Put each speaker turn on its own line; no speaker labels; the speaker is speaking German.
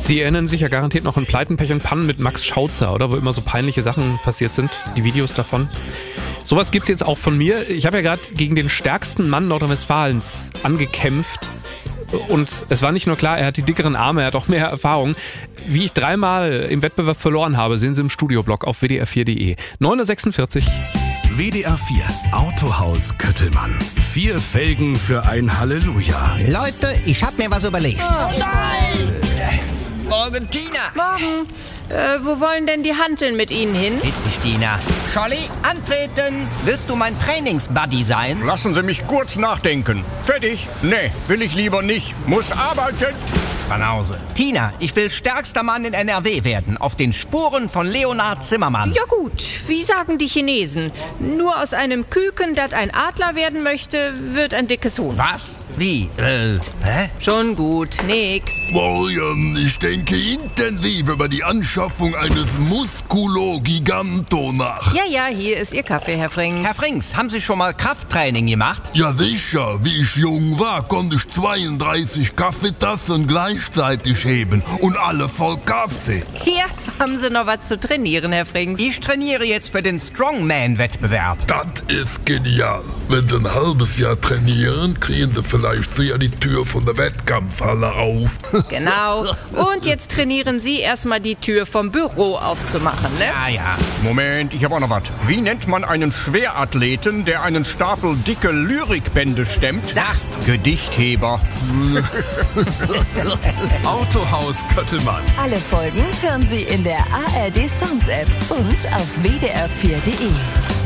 Sie erinnern sich ja garantiert noch an Pleiten, Pech und Pannen mit Max Schautzer, oder? Wo immer so peinliche Sachen passiert sind, die Videos davon. Sowas gibt's jetzt auch von mir. Ich habe ja gerade gegen den stärksten Mann Nordrhein-Westfalens angekämpft. Und es war nicht nur klar, er hat die dickeren Arme, er hat auch mehr Erfahrung. Wie ich 3-mal im Wettbewerb verloren habe, sehen Sie im Studioblog auf wdr4.de. 9:46 Uhr.
WDR 4 Autohaus Köttelmann. 4 Felgen für ein Halleluja.
Leute, ich hab mir was überlegt.
Oh nein! Morgen, Tina!
Morgen. Wo wollen denn die Hanteln mit Ihnen hin?
Witzig, Tina. Scholli, antreten. Willst du mein Trainingsbuddy sein?
Lassen Sie mich kurz nachdenken. Fertig? Nee, will ich lieber nicht. Muss arbeiten.
Banause. Tina, ich will stärkster Mann in NRW werden. Auf den Spuren von Leonhard Zimmermann.
Ja gut, wie sagen die Chinesen? Nur aus einem Küken, das ein Adler werden möchte, wird ein dickes Huhn.
Was? Wie? Hä?
Schon gut, nix.
Morgen, ich denke intensiv über die Anschaffung eines Musculo Giganto nach.
Ja, hier ist Ihr Kaffee, Herr Frings.
Herr Frings, haben Sie schon mal Krafttraining gemacht?
Ja sicher, wie ich jung war, konnte ich 32 Kaffeetassen gleichzeitig heben und alle voll Kaffee.
Hier haben Sie noch was zu trainieren, Herr Frings.
Ich trainiere jetzt für den Strongman-Wettbewerb.
Das ist genial. Wenn Sie ein halbes Jahr trainieren, kriegen Sie vielleicht ja die Tür von der Wettkampfhalle auf.
Genau. Und jetzt trainieren Sie erstmal die Tür vom Büro aufzumachen, ne?
Ja.
Moment, ich habe auch noch was. Wie nennt man einen Schwerathleten, der einen Stapel dicke Lyrikbände stemmt?
Sag.
Gedichtheber.
Autohaus Köttelmann.
Alle Folgen hören Sie in der ARD Sounds App und auf wdr4.de.